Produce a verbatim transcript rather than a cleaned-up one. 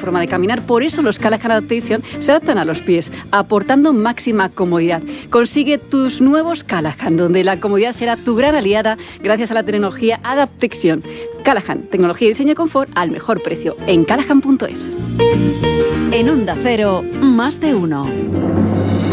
forma de caminar. Por eso los Callahan Adaptation se adaptan a los pies, aportando máxima comodidad. Consigue tus nuevos Callahan, donde la comodidad será tu gran aliada gracias a la tecnología Adaptation. Callahan, tecnología, diseño y confort al mejor precio en callahan punto es. En Onda Cero, más de uno.